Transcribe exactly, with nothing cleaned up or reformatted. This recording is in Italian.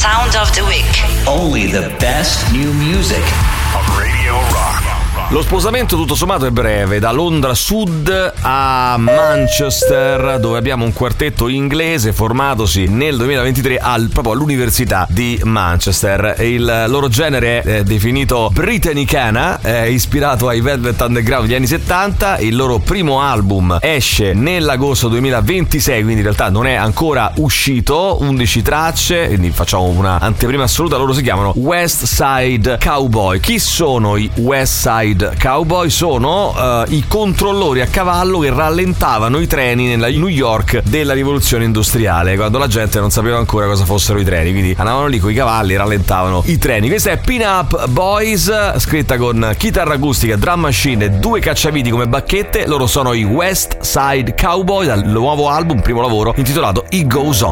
Sound of the Week. Only the best new music on Radio Rock. Lo spostamento tutto sommato è breve, da Londra Sud a Manchester, dove abbiamo un quartetto inglese formatosi nel duemilaventitré al, proprio all'Università di Manchester. Il loro genere è definito britannicana, è ispirato ai Velvet Underground degli anni settanta. Il loro primo album esce nell'agosto duemilaventisei, quindi in realtà non è ancora uscito, undici tracce, quindi facciamo una anteprima assoluta. Loro si chiamano West Side Cowboy. Chi sono i West Side Cowboy? Sono uh, i controllori a cavallo che rallentavano i treni nella New York della rivoluzione industriale, quando la gente non sapeva ancora cosa fossero i treni, quindi andavano lì con i cavalli e rallentavano i treni. Questa è Pin Up Boys, scritta con chitarra acustica, drum machine e due cacciaviti come bacchette. Loro sono i West Side Cowboy, dal nuovo album, primo lavoro, intitolato It Goes On.